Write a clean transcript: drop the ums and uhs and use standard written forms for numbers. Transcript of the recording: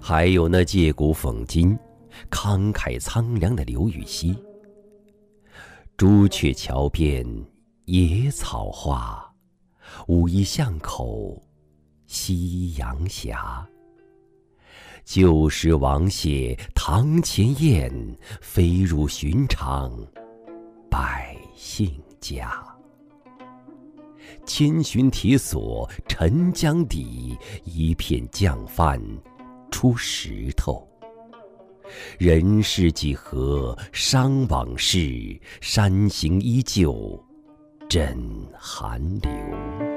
还有那借古讽今、慷慨苍凉的刘禹锡。朱雀桥边野草花，乌衣巷口夕阳斜。旧时王谢堂前燕，飞入寻常百姓家。千寻铁锁沉江底，一片酱饭出石头。人世几何伤往事，山形依旧枕寒流。